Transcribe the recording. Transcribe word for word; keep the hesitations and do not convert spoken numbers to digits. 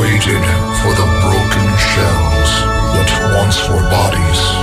waited for the broken shells that once were bodies.